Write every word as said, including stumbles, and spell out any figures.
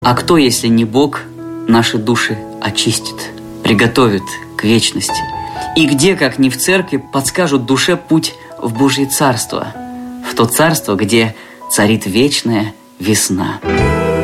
А кто, если не Бог, наши души очистит, приготовит к вечности? И где, как ни в церкви, подскажут душе путь в Божье Царство, в то Царство, где царит вечная весна.